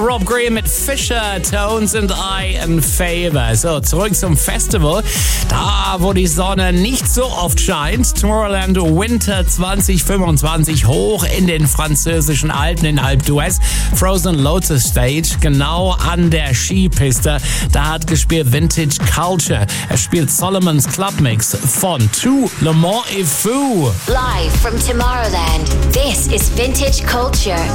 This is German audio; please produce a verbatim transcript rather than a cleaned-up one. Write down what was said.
Rob Green mit Fisher, Tones and I in Favor. So, zurück zum Festival. Da, wo die Sonne nicht so oft scheint. Tomorrowland Winter zwanzig fünfundzwanzig hoch in den französischen Alpen in Alpe d'Huez. Frozen Lotus Stage, genau an der Skipiste. Da hat gespielt Vintage Culture. Er spielt Solomon's Club Mix von To Le Mans et Fou. Live from Tomorrowland, this is Vintage Culture.